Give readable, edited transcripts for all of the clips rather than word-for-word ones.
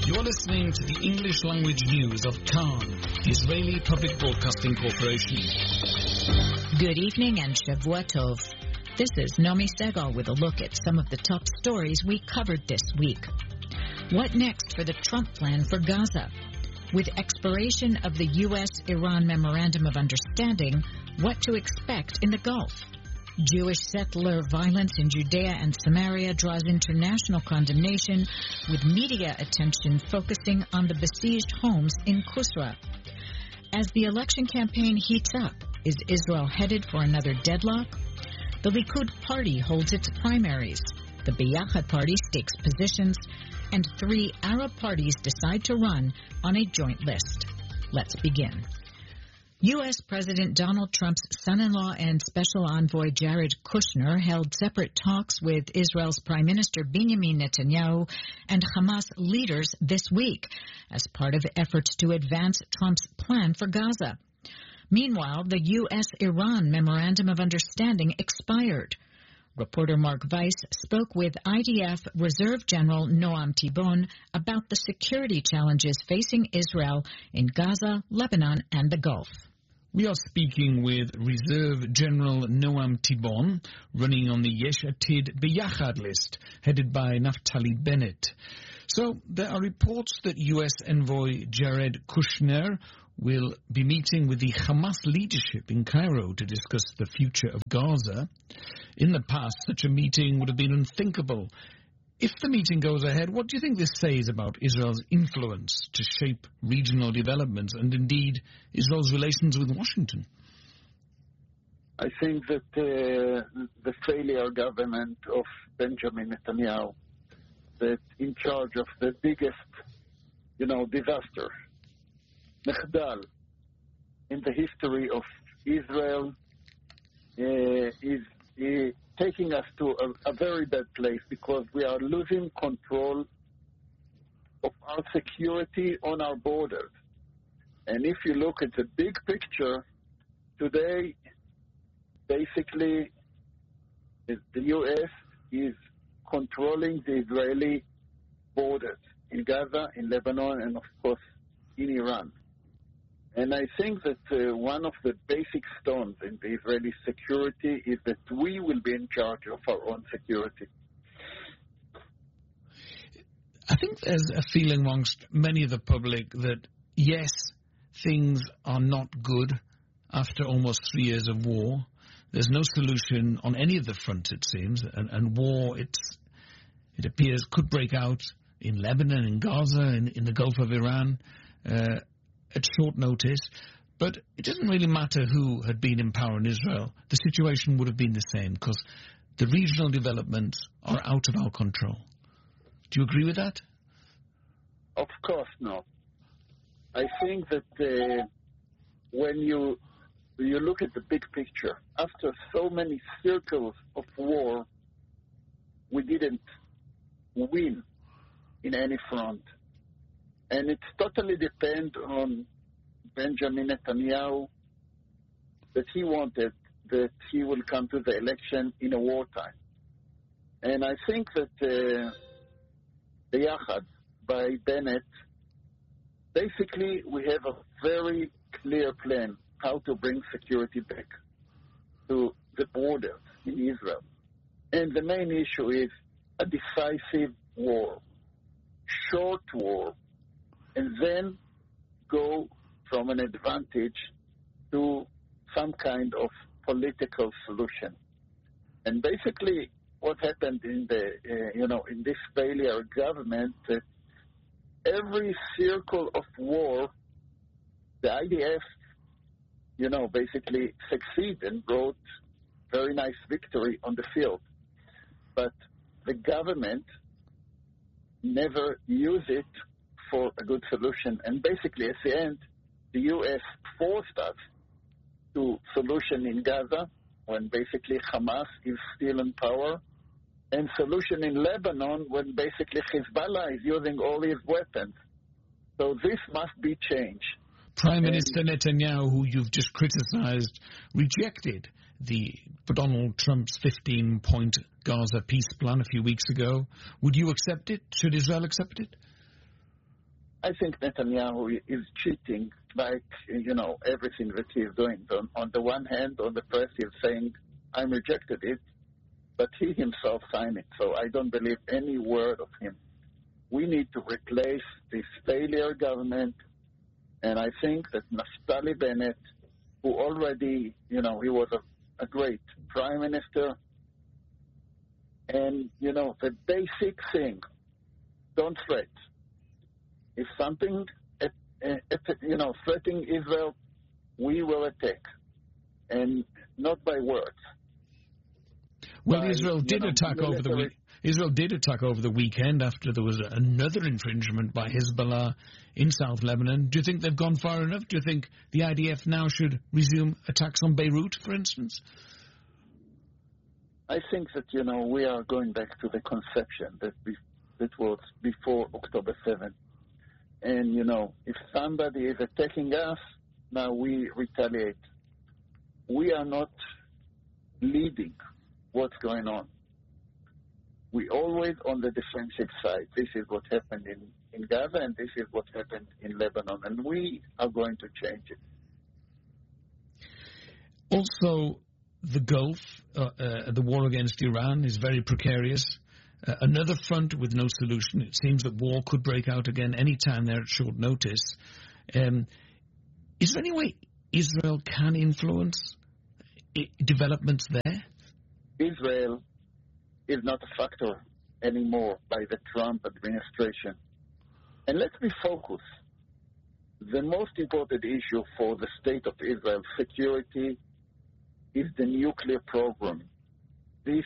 You're listening to the English language news of Khan, the Israeli Public Broadcasting Corporation. Good evening and Shavua Tov. This is Nomi Segal with a look at some of the top stories we covered this week. What next for the Trump plan for Gaza? With expiration of the U.S.-Iran Memorandum of Understanding, what to expect in the Gulf? Jewish settler violence in Judea and Samaria draws international condemnation, with media attention focusing on the besieged homes in Kusra. As the election campaign heats up, is Israel headed for another deadlock? The Likud party holds its primaries. The Beyachad party stakes positions, and 3 Arab parties decide to run on a joint list. Let's begin. U.S. President Donald Trump's son-in-law and special envoy Jared Kushner held separate talks with Israel's Prime Minister Benjamin Netanyahu and Hamas leaders this week as part of efforts to advance Trump's plan for Gaza. Meanwhile, the U.S.-Iran Memorandum of Understanding expired. Reporter Mark Weiss spoke with IDF Reserve General Noam Tibon about the security challenges facing Israel in Gaza, Lebanon, and the Gulf. We are speaking with Reserve General Noam Tibon, running on the Yesh Atid Beyachad list, headed by Naftali Bennett. So, there are reports that U.S. envoy Jared Kushner will be meeting with the Hamas leadership in Cairo to discuss the future of Gaza. In the past, such a meeting would have been unthinkable. If the meeting goes ahead, what do you think this says about Israel's influence to shape regional developments and indeed Israel's relations with Washington? I think that the failure government of Benjamin Netanyahu, that in charge of the biggest, disaster, Nechdal, in the history of Israel, is taking us to a very bad place, because we are losing control of our security on our borders. And if you look at the big picture, today, basically, the U.S. is controlling the Israeli borders in Gaza, in Lebanon, and of course in Iran. And I think that one of the basic stones in the Israeli security is that we will be in charge of our own security. I think there's a feeling amongst many of the public that, yes, things are not good after almost 3 years of war. There's no solution on any of the fronts, it seems, and war, it appears, could break out in Lebanon, in Gaza, in the Gulf of Iran, at short notice, but it doesn't really matter who had been in power in Israel. The situation would have been the same, because the regional developments are out of our control. Do you agree with that? Of course not. I think that when you look at the big picture, after so many circles of war, we didn't win in any front. And it totally depends on Benjamin Netanyahu, that he wanted that he will come to the election in a wartime. And I think that the Yachad by Bennett, basically we have a very clear plan how to bring security back to the borders in Israel. And the main issue is a decisive war, short war, and then go from an advantage to some kind of political solution. And basically, what happened in in this failure government, every circle of war, the IDF, basically succeed and brought very nice victory on the field. But the government never used it for a good solution. And basically, at the end, the U.S. forced us to solution in Gaza, when basically Hamas is still in power, and solution in Lebanon, when basically Hezbollah is using all his weapons. So this must be changed. Prime Minister Netanyahu, who you've just criticized, rejected the Donald Trump's 15-point Gaza peace plan a few weeks ago. Would you accept it? Should Israel accept it? I think Netanyahu is cheating, like, everything that he's doing. On the one hand, on the press, he's saying, I rejected it, but he himself signed it, so I don't believe any word of him. We need to replace this failure government, and I think that Naftali Bennett, who already, he was a great prime minister, and, the basic thing, don't threat. If something, threatening Israel, we will attack, and not by words. Well, Israel did attack over the week. Israel did attack over the weekend after there was another infringement by Hezbollah in South Lebanon. Do you think they've gone far enough? Do you think the IDF now should resume attacks on Beirut, for instance? I think that, we are going back to the conception that was before October 7th. And, if somebody is attacking us, now we retaliate. We are not leading what's going on. We always on the defensive side. This is what happened in Gaza, and this is what happened in Lebanon, and we are going to change it. Also, the Gulf, the war against Iran is very precarious. Another front with no solution. It seems that war could break out again any time there at short notice. Is there any way Israel can influence developments there? Israel is not a factor anymore by the Trump administration. And let's be focused. The most important issue for the state of Israel security is the nuclear program. This,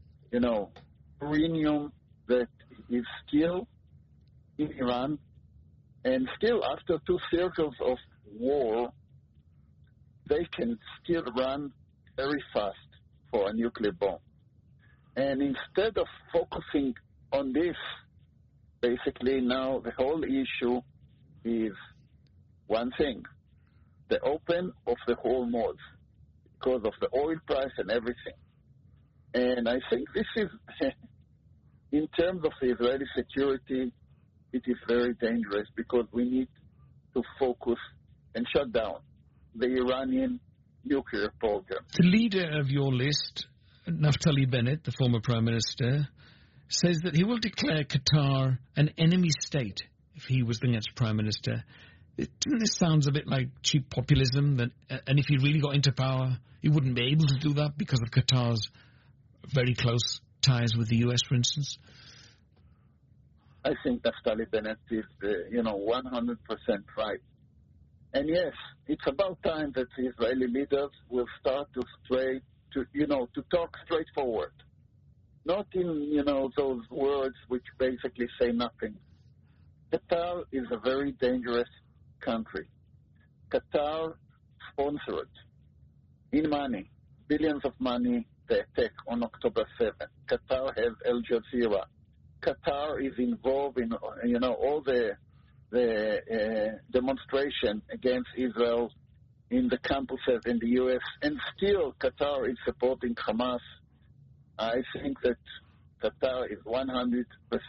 uranium that is still in Iran, and still after 2 circles of war, they can still run very fast for a nuclear bomb. And instead of focusing on this, basically now the whole issue is one thing, the open of the Hormuz because of the oil price and everything. And I think this is, in terms of the Israeli security, it is very dangerous because we need to focus and shut down the Iranian nuclear program. The leader of your list, Naftali Bennett, the former prime minister, says that he will declare Qatar an enemy state if he was the next prime minister. Doesn't this sound a bit like cheap populism? And if he really got into power, he wouldn't be able to do that because of Qatar's very close ties with the U.S., for instance? I think Naftali Bennett is, 100% right. And yes, it's about time that the Israeli leaders will start to talk straightforward. Not in, those words which basically say nothing. Qatar is a very dangerous country. Qatar sponsored in money, billions of money, the attack on October 7th. Qatar has Al Jazeera. Qatar is involved in, all the demonstration against Israel in the campuses in the U.S. And still Qatar is supporting Hamas. I think that Qatar is 100%,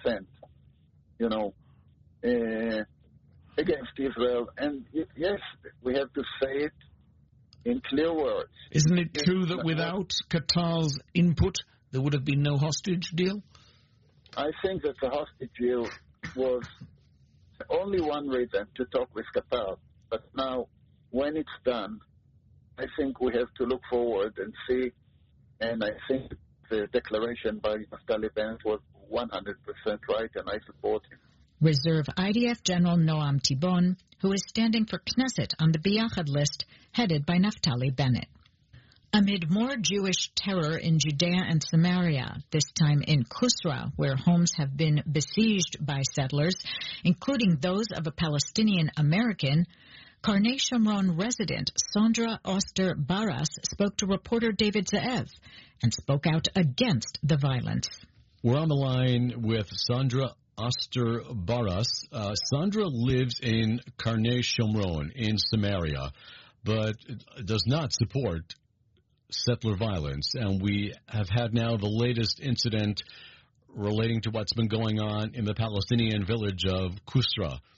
against Israel. And yes, we have to say it in clear words. Isn't it true that without Qatar's input, there would have been no hostage deal? I think that the hostage deal was only one reason to talk with Qatar. But now, when it's done, I think we have to look forward and see. And I think the declaration by Naftali Bennett was 100% right, and I support him. Reserve IDF General Noam Tibon, who is standing for Knesset on the Biyachad list, headed by Naftali Bennett. Amid more Jewish terror in Judea and Samaria, this time in Kusra, where homes have been besieged by settlers, including those of a Palestinian American, Karnei Shomron resident Sandra Oster Barras spoke to reporter David Ze'ev and spoke out against the violence. We're on the line with Sandra Oster Barras. Sandra lives in Karnei Shomron in Samaria, but does not support settler violence. And we have had now the latest incident relating to what's been going on in the Palestinian village of Kusra.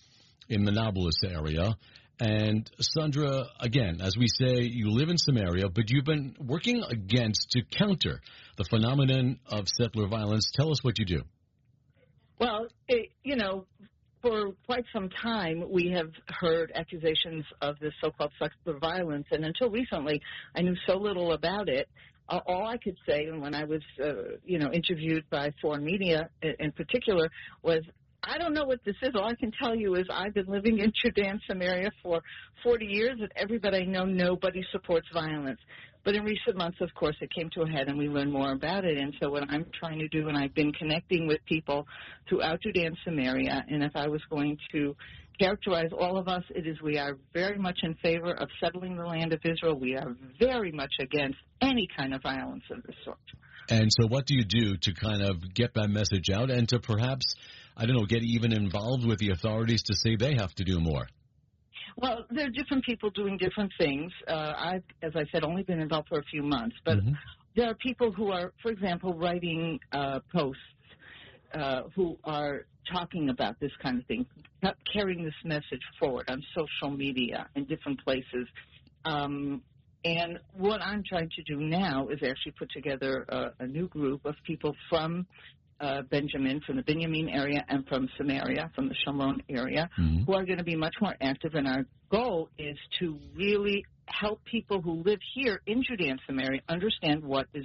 in the Nablus area. And Sandra, again, as we say, you live in Samaria, but you've been working to counter the phenomenon of settler violence. Tell us what you do. Well, for quite some time, we have heard accusations of this so-called settler violence, and until recently, I knew so little about it. All I could say, and when I was, interviewed by foreign media in particular, was, I don't know what this is. All I can tell you is I've been living in Judea, Samaria for 40 years, and everybody I know, nobody supports violence. But in recent months, of course, it came to a head, and we learned more about it. And so what I'm trying to do, and I've been connecting with people throughout Judea and Samaria, and if I was going to characterize all of us, it is we are very much in favor of settling the land of Israel. We are very much against any kind of violence of this sort. And so what do you do to kind of get that message out and to perhaps, get even involved with the authorities to say they have to do more? Well, there are different people doing different things. I've, as I said, only been involved for a few months, but there are people who are, for example, writing posts who are talking about this kind of thing, carrying this message forward on social media in different places. And what I'm trying to do now is actually put together a new group of people from Benjamin, from the Benjamin area, and from Samaria, from the Shomron area, who are going to be much more active. And our goal is to really help people who live here in Judea and Samaria understand what is